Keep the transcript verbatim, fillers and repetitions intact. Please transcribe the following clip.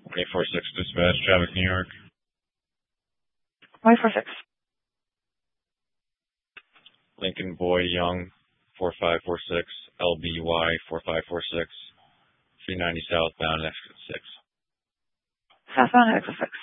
eight four six dispatch, traffic, New York. one four six. Lincoln Boy Young, four five four six, L B Y four five four six, three ninety southbound, exit six. Southbound exit six.